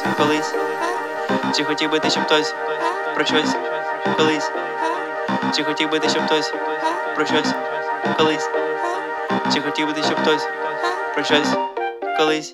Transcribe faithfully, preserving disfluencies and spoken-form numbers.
колись? Чи хотів би ти, щоб хтось про щось колись? Чи хотів би ти, щоб хтось про щось колись? Чи хотів би ти, щоб хтось про щось колись?